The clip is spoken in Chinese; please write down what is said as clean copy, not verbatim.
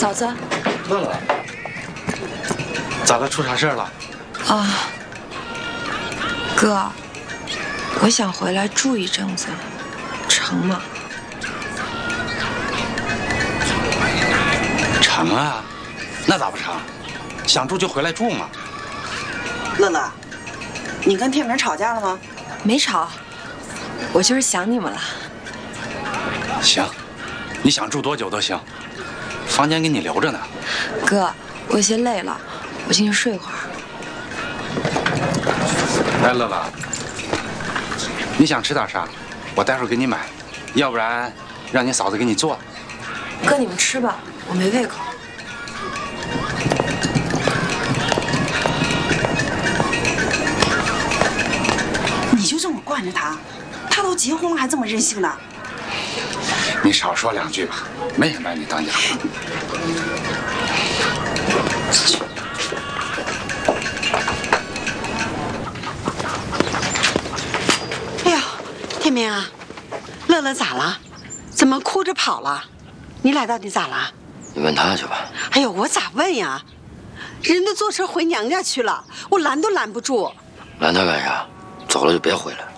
嫂子， 乐乐，咋了？出啥事儿了？ 啊，哥，我想回来住一阵子，成吗？ 成啊，那咋不成？想住就回来住嘛。 乐乐，你跟天明吵架了吗？ 没吵，我就是想你们了。 行，你想住多久都行，房间给你留着呢。 哥，我有些累了，我进去睡会儿。 哎，乐乐，你想吃点啥？我待会儿给你买，要不然让你嫂子给你做。 哥，你们吃吧，我没胃口。 你就这么惯着他？他都结婚了还这么任性呢？ 你少说两句吧，没人把你当家。 哎呀，天明啊，乐乐咋了？怎么哭着跑了？你俩到底咋了？ 你问他去吧。 哎呦，我咋问呀？人都坐车回娘家去了，我拦都拦不住。 拦他干啥？走了就别回来。